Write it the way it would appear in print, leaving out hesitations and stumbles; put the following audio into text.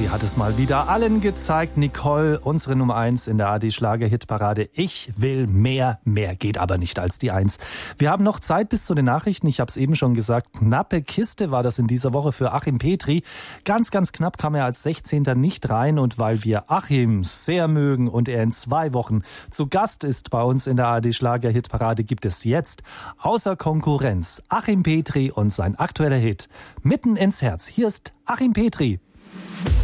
Sie hat es mal wieder allen gezeigt. Nicole, unsere Nummer 1 in der AD-Schlager-Hitparade. Ich will mehr, mehr geht aber nicht als die 1. Wir haben noch Zeit bis zu den Nachrichten. Ich habe es eben schon gesagt, knappe Kiste war das in dieser Woche für Achim Petri. Ganz, ganz knapp kam er als 16. nicht rein. Und weil wir Achim sehr mögen und er in 2 Wochen zu Gast ist bei uns in der AD-Schlager-Hitparade, gibt es jetzt außer Konkurrenz Achim Petri und sein aktueller Hit Mitten ins Herz. Hier ist Achim Petri.